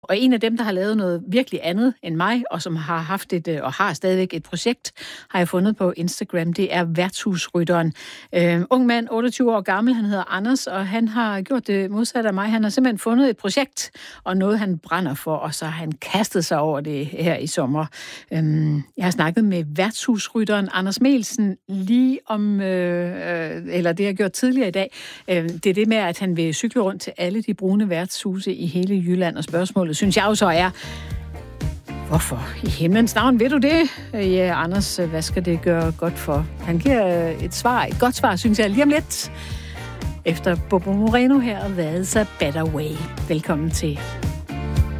Og en af dem, der har lavet noget virkelig andet end mig, og som har haft og har stadigvæk et projekt, har jeg fundet på Instagram. Det er værtshusrytteren. Ung mand, 28 år gammel, han hedder Anders, og han har gjort det modsatte af mig. Han har simpelthen fundet et projekt, og noget han brænder for, og så har han kastet sig over det her i sommer. Jeg har snakket med værtshusrytteren Anders Melsen lige om, eller det jeg har gjort tidligere i dag. Det er det med, at han vil cykle rundt til alle de brune værtshuse i hele Jylland, og spørgsmålet synes jeg jo så er, hvorfor i himlens navn ved du det? Ja, Anders, hvad skal det gøre godt for? Han giver et godt svar, synes jeg, lige om lidt. Efter Bobo Moreno her, What's a Better Way. Velkommen til.